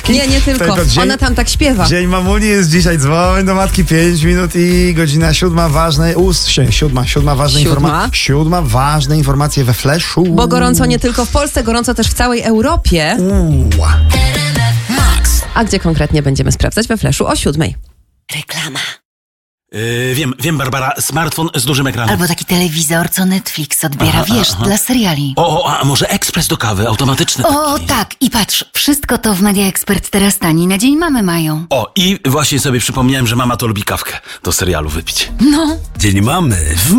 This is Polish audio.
matki. Nie tylko. Ona tam tak śpiewa. Dzień mamuni jest dzisiaj. Dzwoń do matki 5 minut i godzina 7. Siódma ważne informacje we Flashu. Bo gorąco nie tylko w Polsce, gorąco też w całej Europie. A gdzie konkretnie będziemy sprawdzać we Flashu o 7? Reklama. Wiem, Barbara, smartfon z dużym ekranem. Albo taki telewizor, co Netflix odbiera, dla seriali. A może ekspres do kawy, automatyczny taki. O, tak. I patrz, wszystko to w Media Expert teraz tani. Na Dzień Mamy mają. I właśnie sobie przypomniałem, że mama to lubi kawkę do serialu wypić. No. Dzień Mamy w